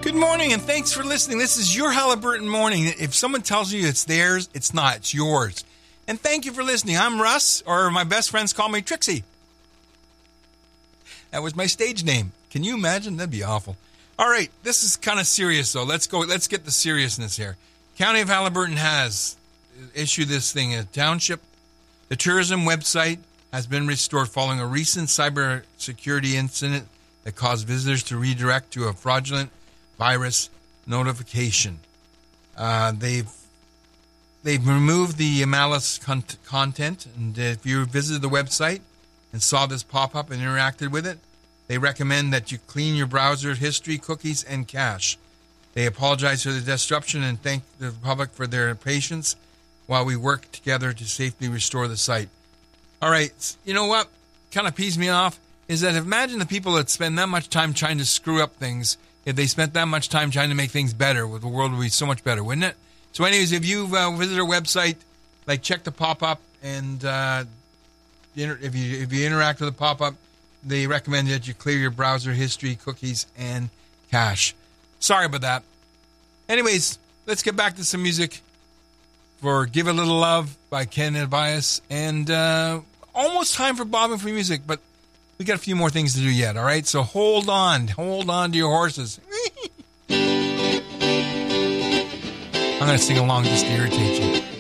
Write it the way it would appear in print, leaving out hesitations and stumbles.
Good morning, and thanks for listening. This is your Halliburton Morning. If someone tells you it's theirs, it's not. It's yours. And thank you for listening. I'm Russ, or my best friends call me Trixie. That was my stage name. Can you imagine? That'd be awful. All right, this is kind of serious, though. Let's get the seriousness here. County of Halliburton has issued this thing, a township. The tourism website has been restored following a recent cybersecurity incident that caused visitors to redirect to a fraudulent virus notification. They've removed the malicious content, and if you visited the website and saw this pop up and interacted with it, they recommend that you clean your browser history, cookies, and cache. They apologize for the disruption and thank the public for their patience while we work together to safely restore the site. All right, you know what kind of pees me off is that imagine the people that spend that much time trying to screw up things. If they spent that much time trying to make things better, the world would be so much better, wouldn't it? So anyways, if you visit our website, like check the pop-up, and if you interact with the pop-up, they recommend that you clear your browser history, cookies, and cache. Sorry about that. Anyways, let's get back to some music for Give a Little Love by Ken Avias, and almost time for Bobbing for Music, but we got a few more things to do yet, all right? So hold on to your horses. I'm going to sing along just to irritate you.